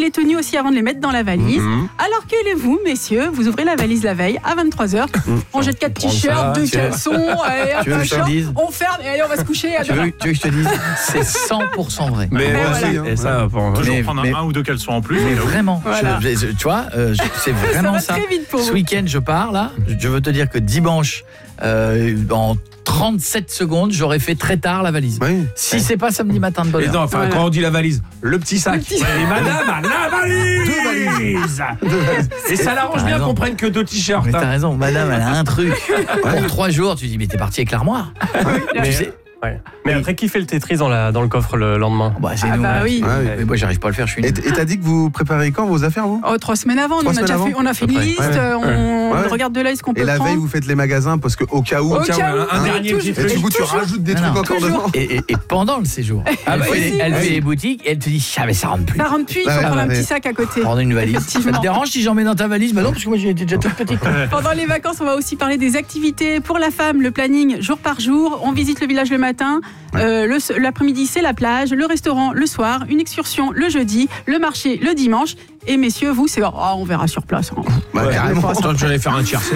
les tenues aussi avant de les mettre dans la valise. Alors que vous, messieurs, vous ouvrez la valise la veille à 23h. On jette 4 t-shirts, 2 caleçons, allez, un short, on ferme et allez, on va se coucher. Tu veux que je te dise, c'est 100% vrai. Mais voilà. et ça, toujours prendre un ou deux caleçons en plus. Mais vraiment, Voilà. tu vois, c'est vraiment va ça. très vite pour Ce vous. week-end, je pars là. Je veux te dire que dimanche, en 37 secondes, j'aurais fait très tard la valise. Oui. Si c'est pas samedi matin de bonne Et heure. non, enfin, Voilà. quand on dit la valise, le petit sac. petit Et madame a la valise. Et ça l'arrange T'as bien raison. qu'on prenne que 2 t-shirts. Mais hein. t'as raison, madame, elle a un truc. Pour 3 jours, tu dis, mais t'es parti avec l'armoire. Tu sais, Mais après, qui fait le Tetris dans le coffre le lendemain? bah, c'est Ah nous. bah oui. Mais moi, j'arrive pas à le faire, je suis Et nul. t'as dit que vous préparez quand vos affaires, vous? 3 semaines avant, nous, 3 semaines avant on a fait une À peu près. liste, on Ouais. regarde de l'œil ce qu'on peut Et la prendre. veille, vous faites les magasins parce qu'au cas où. Au cas où, un oui, dernier petit toujours. truc. Et du coup, tu Toujours. rajoutes des Non, trucs non. encore Toujours. dedans. Et pendant le séjour, elle, bah fait, oui. elle Oui. fait les boutiques et elle te dit, ah mais ça rentre plus. Ça rentre plus, il faut Ouais, prendre un ouais. petit sac à côté. Prendre une valise. Effectivement. Ça te dérange si j'en mets dans ta valise? Bah non, parce que moi j'ai été déjà toute petite. Pendant les vacances, on va aussi parler des activités pour la femme, le planning jour par jour. On visite le village le matin, l'après-midi c'est la plage, le restaurant le soir, une excursion le jeudi, le marché le dimanche. Et messieurs, vous, c'est on verra sur place. Hein. Bah, carrément. J'allais faire un tiercé.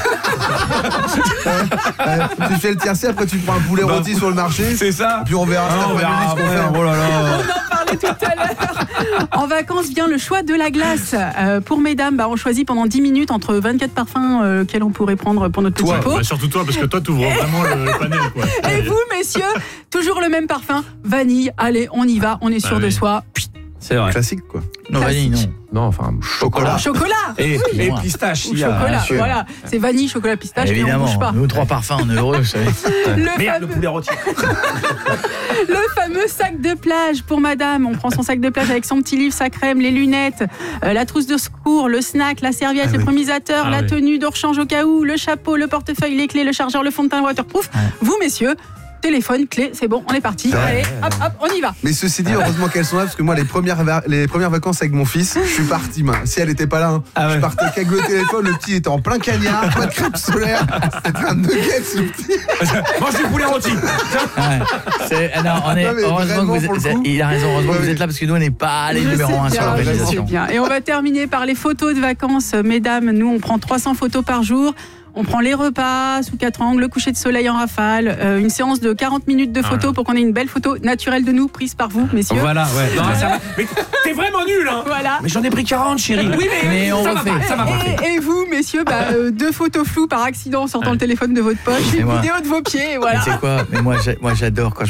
Tu fais le tiercé, après tu prends un poulet rôti sur le marché. C'est ça. Puis on verra cet On verra après-midi ce qu'on après. fait. Oh là là. On en parlait tout à l'heure. En vacances vient le choix de la glace. Pour mesdames, on choisit pendant 10 minutes entre 24 parfums quels on pourrait prendre pour notre Toi, petit pot. Bah, surtout toi, parce que toi, t'ouvres vraiment le panel, quoi. Et vous, messieurs, toujours le même parfum, vanille. Allez, on y va, on est sûr Ah de oui. soi. C'est vrai. Classique, quoi. Non, vanille, non. Non, enfin, Chocolat. Chocolat Et moi. pistache, ou il y a- chocolat, sûr. voilà. C'est vanille, chocolat, pistache, et on Évidemment, bouge pas. nous 3 parfums, on est heureux, vous savez. Merde, le poulet rôti. Le fameux sac de plage pour madame. On prend son sac de plage avec son petit livre, sa crème, les lunettes, la trousse de secours, le snack, la serviette, Ah le oui. promisateur, Ah la oui. tenue de rechange au cas où, le chapeau, le portefeuille, les clés, le chargeur, le fond de teint waterproof. Vous, messieurs, téléphone, clé, c'est bon, on est parti. Allez, hop, hop, on y va. Mais ceci dit, heureusement qu'elles sont là, parce que moi, les premières vacances avec mon fils, je suis parti, si elle était pas là, hein, je partais qu'avec le téléphone, le petit était en plein cagnard, pas de crème solaire, c'était un nugget, ce petit. Mange du poulet rôti. Non, on est, Non, mais heureusement vraiment, que pour le vous êtes, coup. il a raison, heureusement que Ouais, vous êtes là parce que nous on n'est pas les numéros 1 sur je sais l'organisation. bien. Et on va terminer par les photos de vacances. Mesdames, nous, on prend 300 photos par jour. On prend les repas sous 4 angles, le coucher de soleil en rafale, une séance de 40 minutes de photos pour qu'on ait une belle photo naturelle de nous prise par vous, messieurs. Voilà, ouais. Non, ça va. Mais t'es vraiment nul, hein. Voilà. Mais j'en ai pris 40, chérie. Oui, Mais on ça va refait. pas, ça va pas. Et vous, messieurs, 2 photos floues par accident en sortant le téléphone de votre poche, Et une moi. vidéo de vos pieds, et voilà. Tu sais quoi? Mais moi j'adore quand